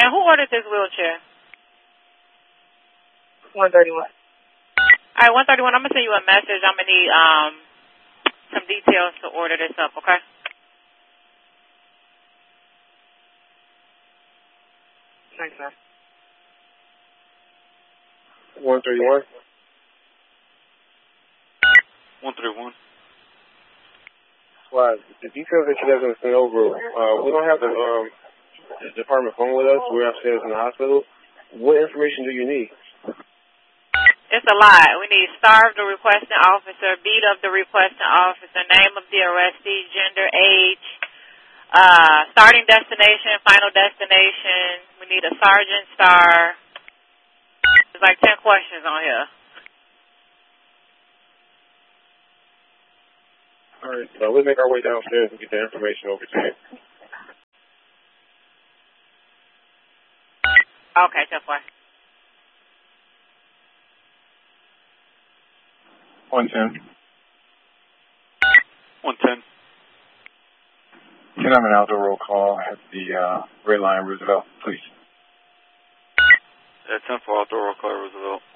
And who ordered this wheelchair? 131. All right, 131, I'm going to send you a message. I'm going to need some details to order this up, okay? Thanks, sir. 131. 131. Well, the details that you guys are going to send over, we don't have the department phone with us. We're upstairs in the hospital. What information do you need? It's a lot. We need star of the requesting officer, beat of the requesting officer, name of the arrestee, gender, age, starting destination, final destination. We need a sergeant star. There's like 10 questions on here. All right, so we'll make our way downstairs and get the information over to you. Okay, 10 4. 110. 110. Can I have an outdoor roll call at the Red Lion Roosevelt, please? Yeah, 10 for outdoor roll call Roosevelt.